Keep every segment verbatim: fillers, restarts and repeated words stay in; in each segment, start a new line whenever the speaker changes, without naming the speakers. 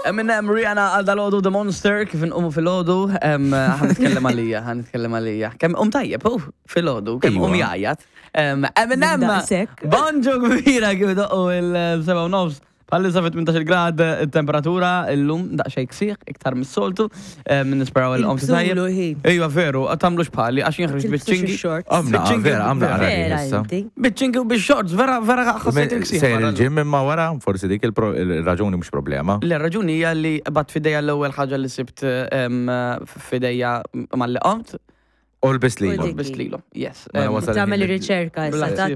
Eminem, Rihanna għal dal-ħodu The Monster, kif nqumu fil-ħodu, ħanitkellem għalija, ħanitkellem għalija. Kemm um tajjeb, hu, fil-ħodu, kemm um jajjat. Eminem, bonġu kbira kif doqqu il-seba u nofs. Bħalissa fit tmintax grad il-temperatura, il-lum daqxej ksieħ, iktar mis-soltu, minn nisperaw il-qom t-tajjeb. Ejwa, veru, għatamlux bħalli, għax jinħriġ bitċingi.
Għamna, vera, għamna għarri.
Bitċingi u bix-shorts, vera, vera għaxħasit il-ksieħ.
Sejr il-ġim imma wara, forsi dik il-raġuni mux problema.
Il-raġuni hija li bat fideja l-ewwel ħaġa li sibt fideja mal-li qomt.
U l-bislilo.
Bislilo, yes.
Tamel riċerka,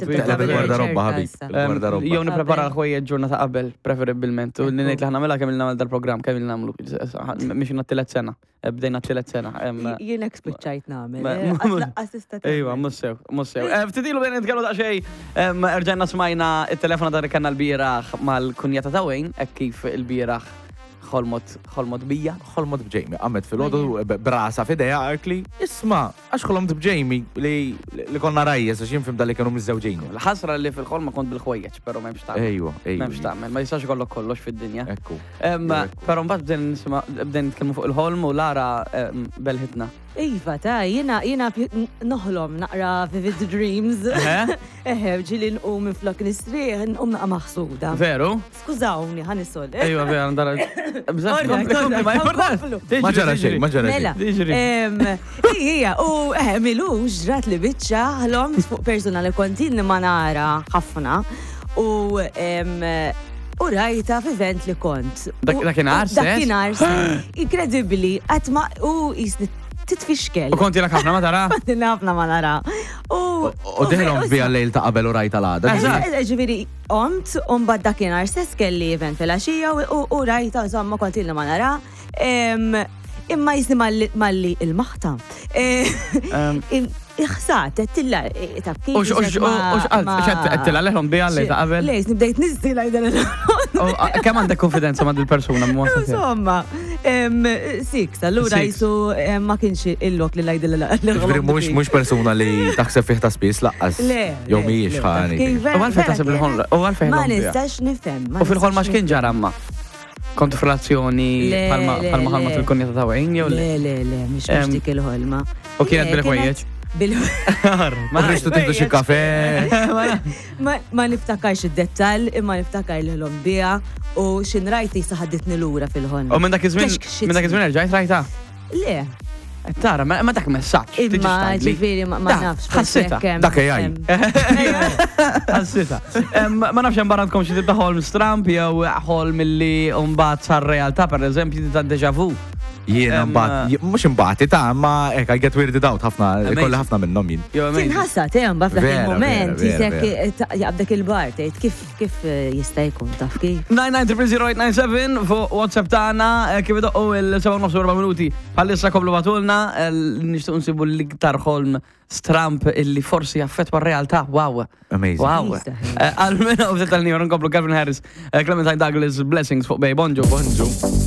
Jow niprepara l-ħwejjeġ ġurnata qabel, preferibilment. U n-nejt li ħana mela kemm il-namel dal-program, kemm il-namlu. Mixin għattilet sena, bdejna għattilet sena.
Jien ekspiċċajt namel.
Ejwa, mussew, mussew. Ftidilu bejn nitkellmu daqxej, erġajna smajna il-telefona ta' kanna l-biraħ mal-kunjata ta' Wayne, ek kif il-biraħ xolmot, xolmot bija.
Xolmot bġejmi, għammet fil-ħodu brasa fideja għarkli, isma, għax xolmot bġejmi li konna rajjes, għax jinfim dal-li kanu mizzawġejni.
L-ħasra li fil-xolma kont bil-ħwejjeċ, pero memx ta'
Ejwa, ejwa.
Memx ta' ma jistax kollok kollox fid-dinja.
Ekku.
Pero mbagħad bden nisma, bden nitkellmu fuq il-ħolm u Lara belħitna.
Iva, ta' jena, jena noħlom naqra vivid dreams. Eħe, ġili nqum minn flok nistrieħ, nqum naqa maħsuda.
Veru?
Skużawni, ħanisol.
Ejwa, vera, ndara.
Maġara xej, maġara
xej. Ija, u milu ġrat li bitċa, ħlom fuq persona li kontin ma nara ħafna. U U rajta f'event li kont.
Dakin arset?
Dakin arset. Incredibili, għatma u jisni titfixkel.
U konti la ħafna ma tara?
Konti la ħafna ma nara.
U diħlom bija l-lejl ta' qabel u rajta l-għada.
Ġiviri, omt, un bad dakin arset kelli event fil-axija u rajta, zomma konti la ma nara. Imma jisni malli il-maħta. Iħsat, għettilla, ta' kif.
Ux, ux, ux, għettilla l-ħom bija l-lejl ta' qabel?
Lejs, nibdejt nistila jdan l-ħom.
Kem għandek konfidenza ma' dil-persuna?
Insomma, six, allura jisu ma kienx il-lok li lajdil l-ħom.
Mux, mux persuna li taħseb fiħ ta' spis laqqas.
Le.
Jomijiex ħani.
U għalfej taħseb l-ħom, u għalfej
Ma nistax nifem.
U fil-ħol ma xkien ġaramma? Kontu frazzjoni palma ħalma fil-konjeta ta' Wayne, jew
le? Le, le, le, mux mux dik il-ħolma.
U kienet bil-ħwejjeġ?
Bil-ħwejjeġ.
Ma rristu tibdu xie kafe.
Ma niftakarx id-dettal, imma niftakar l-ħolom bija u xin rajti saħadditni l-ura fil-ħolma.
U minn dak iż-żmien, minn dak iż-żmien rġajt rajta?
Le.
Tara, ma dak messaċ.
Imma ġifiri ma nafx.
Ħassita.
Dak jaj.
Ħassita. Ma nafx imbarantkom xie tibda ħolm stramp jew ħolm li umbat sar realtà, per eżempju, ta' deja vu.
Jiena mbagħad mhux imbagħad ta' ma hekk I get weirded out ħafna kolli ħafna minnhom jien.
Tinħassa tehem b'dak il-moment jisek jaqbdek il-bar tgħid kif kif jista' jkun taf kif.
nine nine zero zero eight nine seven fuq WhatsApp tagħna kif idoqqu il-seba' nofs u erba' minuti. Bħalissa komplu batulna nixtieq nsibu l-iktar ħolm stramp illi forsi jaffettwa r-realtà. Wow.
Amazing.
Wow. Almenu u tal-nijor nkomplu Calvin Harris, Clementine Douglas, Blessings fuq Bej. Bonġu.
Bonġu.